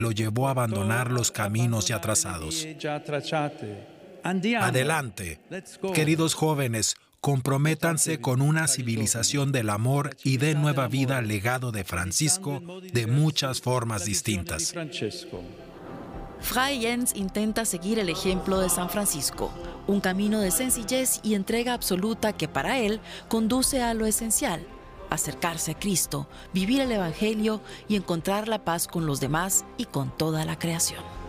lo llevó a abandonar los caminos ya trazados. Adelante, queridos jóvenes, comprométanse con una civilización del amor y den nueva vida al legado de Francisco de muchas formas distintas. Fray Jens intenta seguir el ejemplo de San Francisco, un camino de sencillez y entrega absoluta que para él conduce a lo esencial: acercarse a Cristo, vivir el Evangelio y encontrar la paz con los demás y con toda la creación.